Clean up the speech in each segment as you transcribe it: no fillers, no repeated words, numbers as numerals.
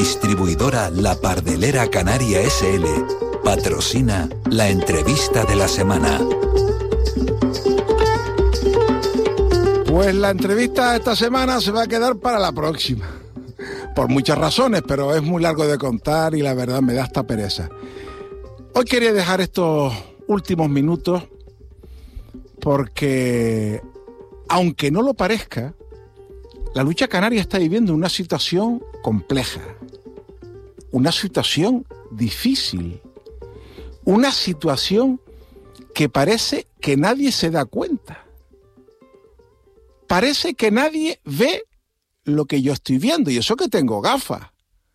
Distribuidora La Pardelera Canaria S.L. patrocina la entrevista de la semana. Pues la entrevista de esta semana se va a quedar para la próxima. Por muchas razones, pero es muy largo de contar y la verdad me da hasta pereza. Hoy quería dejar estos últimos minutos porque, aunque no lo parezca, la lucha canaria está viviendo una situación compleja, una situación difícil, una situación que parece que nadie se da cuenta. Parece que nadie ve lo que yo estoy viendo, y eso que tengo gafas.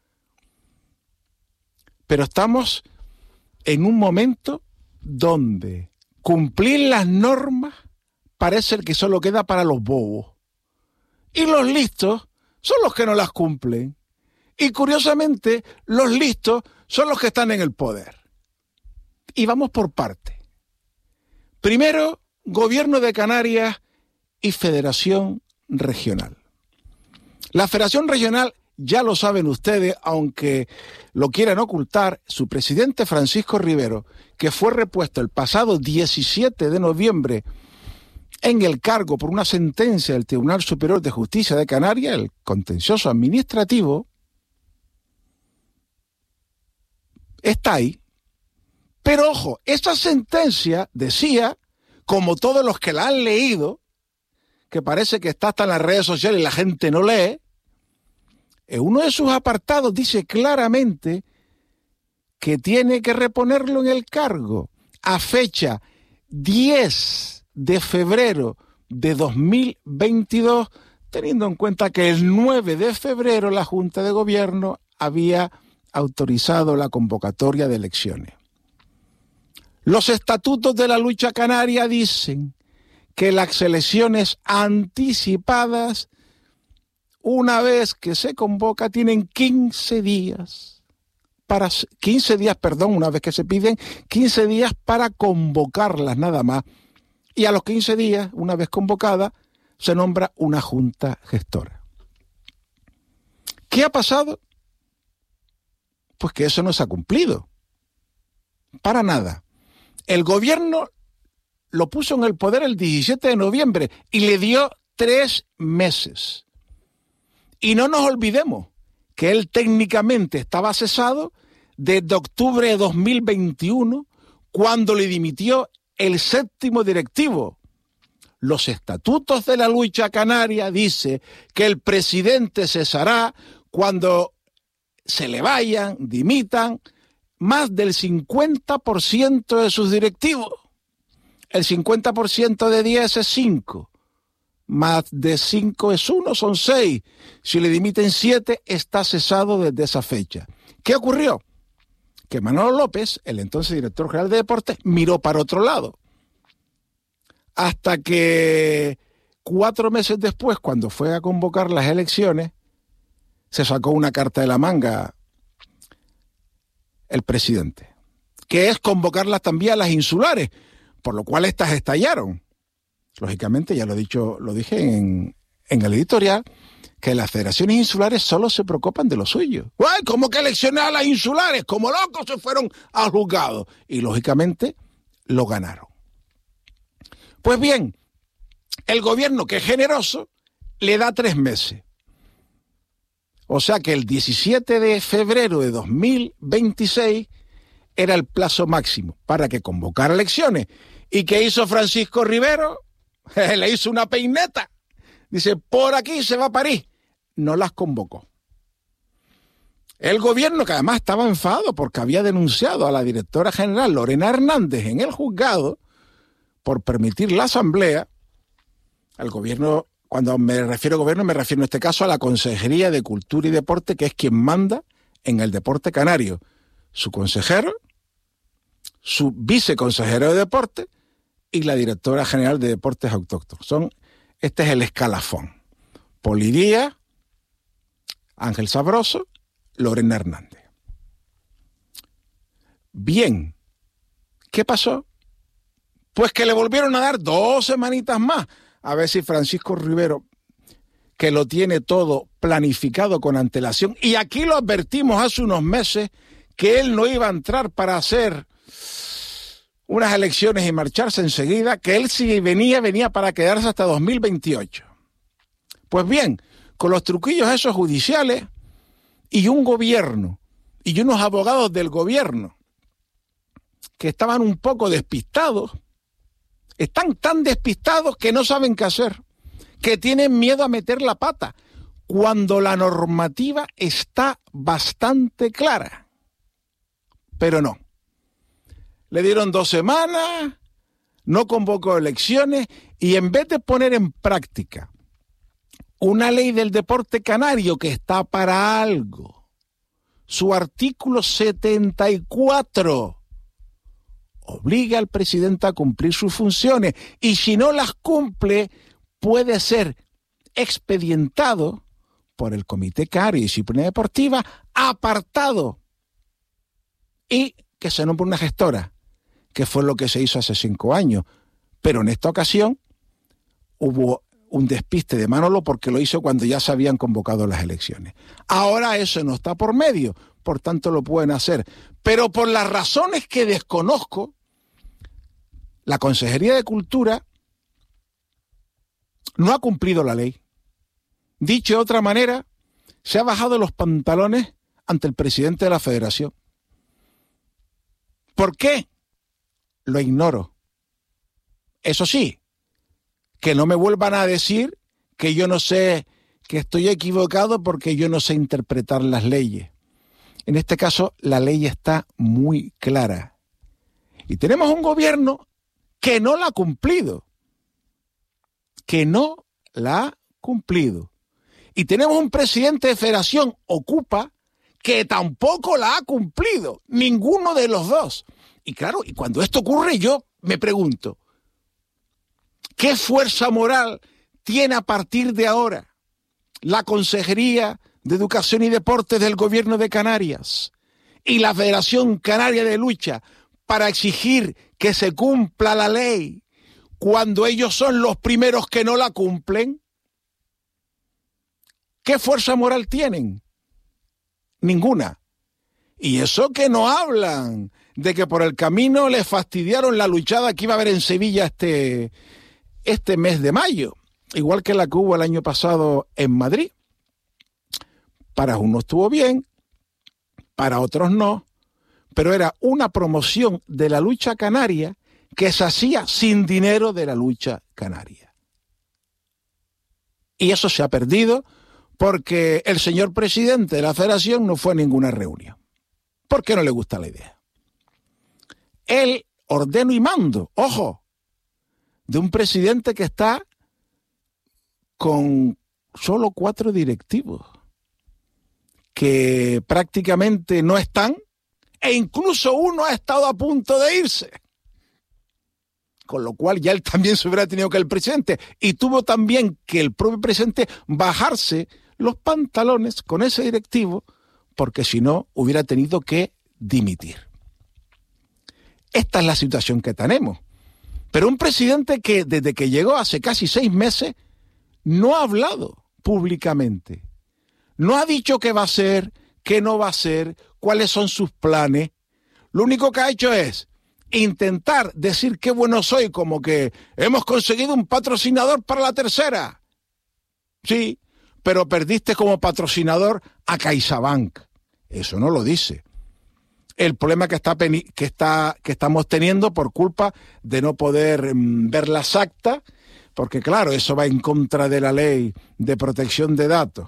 Pero estamos en un momento donde cumplir las normas parece que solo queda para los bobos. Y los listos son los que no las cumplen. Y curiosamente, los listos son los que están en el poder. Y vamos por partes. Primero, Gobierno de Canarias y Federación Regional. La Federación Regional, ya lo saben ustedes, aunque lo quieran ocultar, su presidente Francisco Rivero, que fue repuesto el pasado 17 de noviembre en el cargo por una sentencia del Tribunal Superior de Justicia de Canarias, el contencioso administrativo, está ahí. Pero ojo, esta sentencia decía, como todos los que la han leído, que parece que está hasta en las redes sociales y la gente no lee, en uno de sus apartados dice claramente que tiene que reponerlo en el cargo a fecha 10 de febrero de 2022, teniendo en cuenta que el 9 de febrero la Junta de Gobierno había autorizado la convocatoria de elecciones. Los estatutos de la lucha canaria dicen que las elecciones anticipadas, una vez que se convoca, tienen 15 días, una vez que se piden, 15 días para convocarlas nada más. Y a los 15 días, una vez convocada, se nombra una junta gestora. ¿Qué ha pasado? Pues que eso no se ha cumplido. Para nada. El gobierno lo puso en el poder el 17 de noviembre y le dio 3 meses. Y no nos olvidemos que él técnicamente estaba cesado desde octubre de 2021, cuando le dimitió el 7º directivo. Los estatutos de la lucha canaria dicen que el presidente cesará cuando se le vayan, dimitan, más del 50% de sus directivos. El 50% de 10 es 5. Más de 5 es 1, son 6. Si le dimiten 7, está cesado desde esa fecha. ¿Qué ocurrió? Que Manolo López, el entonces director general de Deportes, miró para otro lado. Hasta que 4 meses después, cuando fue a convocar las elecciones, se sacó una carta de la manga el presidente, que es convocarlas también a las insulares, por lo cual estas estallaron. Lógicamente, ya lo dije en el editorial, que las federaciones insulares solo se preocupan de lo suyo. ¡Ay, cómo que eleccionar a las insulares! Como locos se fueron al juzgado. Y lógicamente lo ganaron. Pues bien, el gobierno, que es generoso, le da 3 meses. O sea que el 17 de febrero de 2026 era el plazo máximo para que convocara elecciones. ¿Y qué hizo Francisco Rivero? Le hizo una peineta. Dice, por aquí se va a París. No las convocó. El gobierno, que además estaba enfadado porque había denunciado a la directora general Lorena Hernández en el juzgado por permitir la asamblea, al gobierno, cuando me refiero a gobierno, me refiero en este caso a la Consejería de Cultura y Deporte, que es quien manda en el deporte canario. Su consejero, su viceconsejero de deporte y la directora general de Deportes Autóctonos. Este es el escalafón. Poli Díaz, Ángel Sabroso, Lorena Hernández. Bien, ¿qué pasó? Pues que le volvieron a dar 2 semanitas más, a ver si Francisco Rivero, que lo tiene todo planificado con antelación. Y aquí lo advertimos hace unos meses que él no iba a entrar para hacer unas elecciones y marcharse enseguida, que él si venía para quedarse hasta 2028. Pues bien, con los truquillos esos judiciales y un gobierno y unos abogados del gobierno que estaban un poco despistados, están tan despistados que no saben qué hacer, que tienen miedo a meter la pata, cuando la normativa está bastante clara. Pero no. Le dieron 2 semanas, no convocó elecciones y en vez de poner en práctica una ley del deporte canario que está para algo, su artículo 74 obliga al presidente a cumplir sus funciones y si no las cumple puede ser expedientado por el Comité Canario de Disciplina Deportiva, apartado y que se nombre una gestora, que fue lo que se hizo hace 5 años. Pero en esta ocasión hubo un despiste de Manolo porque lo hizo cuando ya se habían convocado las elecciones. Ahora eso no está por medio, por tanto lo pueden hacer. Pero por las razones que desconozco, la Consejería de Cultura no ha cumplido la ley. Dicho de otra manera, se ha bajado los pantalones ante el presidente de la Federación. ¿Por qué? Lo ignoro. Eso sí, que no me vuelvan a decir que yo no sé, que estoy equivocado porque yo no sé interpretar las leyes. En este caso, la ley está muy clara. Y tenemos un gobierno que no la ha cumplido. Que no la ha cumplido. Y tenemos un presidente de Federación, Ocupa, que tampoco la ha cumplido. Ninguno de los dos. Y claro, y cuando esto ocurre yo me pregunto, ¿qué fuerza moral tiene a partir de ahora la Consejería de Educación y Deportes del Gobierno de Canarias y la Federación Canaria de Lucha para exigir que se cumpla la ley cuando ellos son los primeros que no la cumplen? ¿Qué fuerza moral tienen? Ninguna. Y eso que no hablan de que por el camino les fastidiaron la luchada que iba a haber en Sevilla este mes de mayo, igual que la que hubo el año pasado en Madrid. Para unos estuvo bien, para otros no, pero era una promoción de la lucha canaria que se hacía sin dinero de la lucha canaria. Y eso se ha perdido porque el señor presidente de la Federación no fue a ninguna reunión, porque no le gusta la idea. Él ordeno y mando, ojo, de un presidente que está con solo 4 directivos, que prácticamente no están, e incluso uno ha estado a punto de irse. Con lo cual ya él también se hubiera tenido que el presidente, y tuvo también que el propio presidente bajarse los pantalones con ese directivo, porque si no hubiera tenido que dimitir. Esta es la situación que tenemos. Pero un presidente que desde que llegó hace casi 6 meses no ha hablado públicamente. No ha dicho qué va a hacer, qué no va a hacer, cuáles son sus planes. Lo único que ha hecho es intentar decir qué bueno soy, como que hemos conseguido un patrocinador para la tercera. Sí, pero perdiste como patrocinador a CaixaBank. Eso no lo dice. El problema que estamos teniendo por culpa de no poder ver las actas, porque claro, eso va en contra de la ley de protección de datos.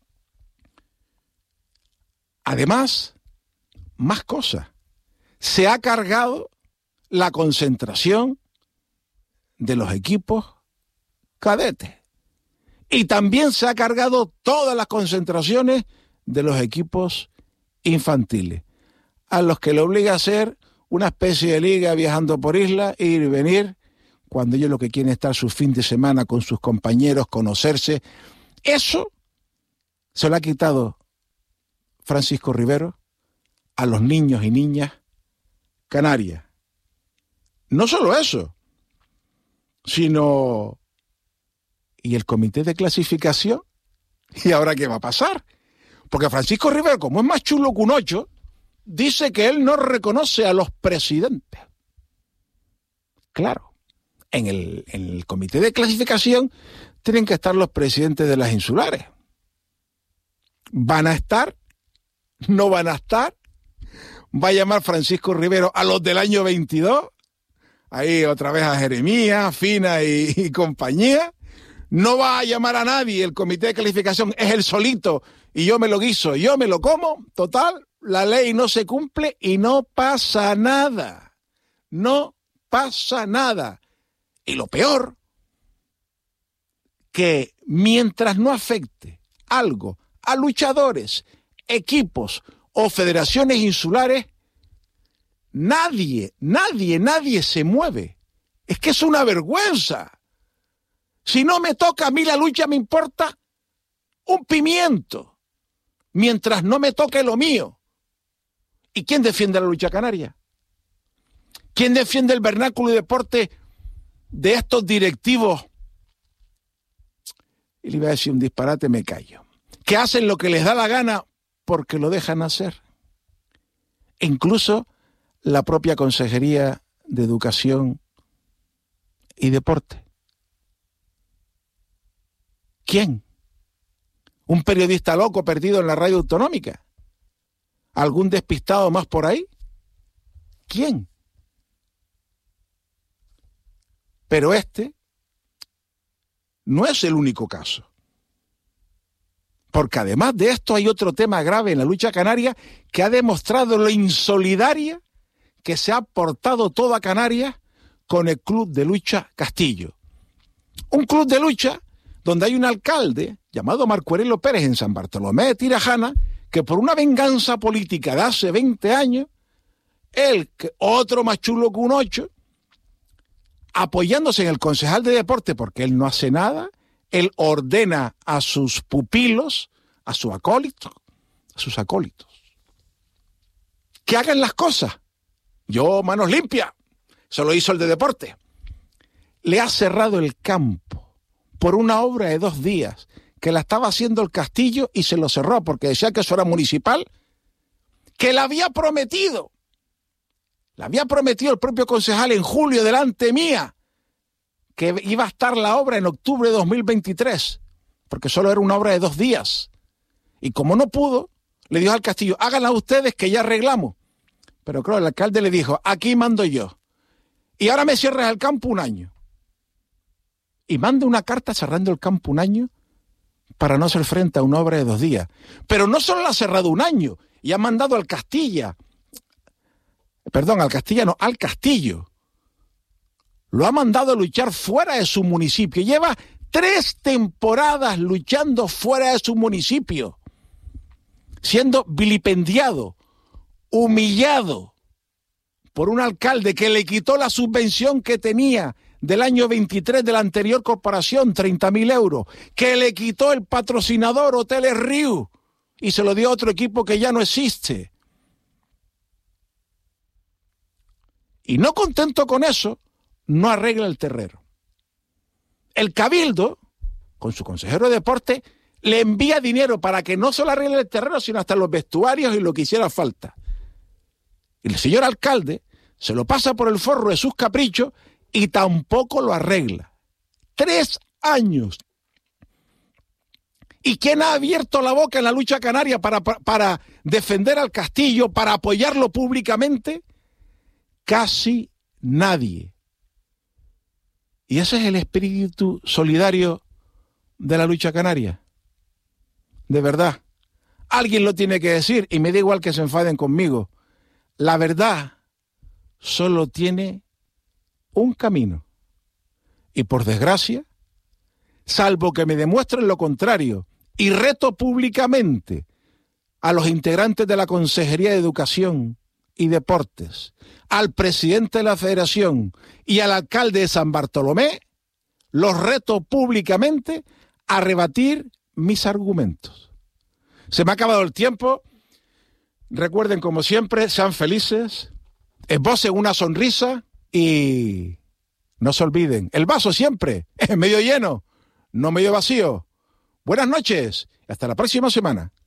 Además, más cosas. Se ha cargado la concentración de los equipos cadetes. Y también se ha cargado todas las concentraciones de los equipos infantiles, a los que le obliga a hacer una especie de liga viajando por isla, ir y venir, cuando ellos lo que quieren es estar su fin de semana con sus compañeros, conocerse. Eso se lo ha quitado Francisco Rivero a los niños y niñas canarias. No solo eso, sino... ¿Y el comité de clasificación ¿Y ahora qué va a pasar? Porque Francisco Rivero, como es más chulo que un 8, dice que él no reconoce a los presidentes. Claro, en el comité de clasificación tienen que estar los presidentes de las insulares. ¿Van a estar? ¿No van a estar? ¿Va a llamar Francisco Rivero a los del año 22? Ahí otra vez a Jeremías, Fina y compañía. No va a llamar a nadie, el comité de calificación es el solito y yo me lo guiso, yo me lo como. Total, la ley no se cumple y no pasa nada. No pasa nada. Y lo peor, que mientras no afecte algo a luchadores, equipos o federaciones insulares, nadie se mueve. Es que es una vergüenza. Si no me toca a mí la lucha, me importa un pimiento, mientras no me toque lo mío. ¿Y quién defiende la lucha canaria? ¿Quién defiende el vernáculo y deporte de estos directivos? Y le iba a decir un disparate, me callo. Que hacen lo que les da la gana porque lo dejan hacer. E incluso la propia Consejería de Educación y Deporte. ¿Quién? ¿Un periodista loco perdido en la radio autonómica? ¿Algún despistado más por ahí? ¿Quién? Pero este no es el único caso. Porque además de esto hay otro tema grave en la lucha canaria que ha demostrado lo insolidaria que se ha portado toda Canarias con el Club de Lucha Castillo. Un club de lucha donde hay un alcalde llamado Marco Aurelio Pérez en San Bartolomé de Tirajana, que por una venganza política de hace 20 años, él, otro más chulo que un 8, apoyándose en el concejal de deporte porque él no hace nada, él ordena a sus pupilos, a sus acólitos, que hagan las cosas. Yo, manos limpias, eso lo hizo el de deporte. Le ha cerrado el campo por una obra de 2 días, que la estaba haciendo el Castillo y se lo cerró porque decía que eso era municipal, que la había prometido. La había prometido el propio concejal en julio delante mía, que iba a estar la obra en octubre de 2023, porque solo era una obra de 2 días. Y como no pudo, le dijo al Castillo, háganla ustedes que ya arreglamos. Pero claro, el alcalde le dijo, aquí mando yo. Y ahora me cierras el campo 1 año. Y manda una carta cerrando el campo 1 año para no hacer frente a una obra de 2 días. Pero no solo la ha cerrado 1 año, y ha mandado al Castillo. Lo ha mandado a luchar fuera de su municipio. Lleva 3 temporadas luchando fuera de su municipio, siendo vilipendiado, humillado por un alcalde que le quitó la subvención que tenía del año 23 de la anterior corporación, 30.000 euros, que le quitó el patrocinador Hoteles Riu y se lo dio a otro equipo que ya no existe. Y no contento con eso, no arregla el terreno. El Cabildo, con su consejero de deporte, le envía dinero para que no solo arregle el terreno, sino hasta los vestuarios y lo que hiciera falta. Y el señor alcalde se lo pasa por el forro de sus caprichos y tampoco lo arregla. 3 años. ¿Y quién ha abierto la boca en la lucha canaria para defender al Castillo, para apoyarlo públicamente? Casi nadie. Y ese es el espíritu solidario de la lucha canaria. De verdad. Alguien lo tiene que decir y me da igual que se enfaden conmigo. La verdad solo tiene un camino. Y por desgracia, salvo que me demuestren lo contrario, y reto públicamente a los integrantes de la Consejería de Educación y Deportes, al presidente de la Federación y al alcalde de San Bartolomé, los reto públicamente a rebatir mis argumentos. Se me ha acabado el tiempo. Recuerden, como siempre, sean felices, esbocen una sonrisa y no se olviden, el vaso siempre es medio lleno, no medio vacío. Buenas noches Hasta la próxima semana.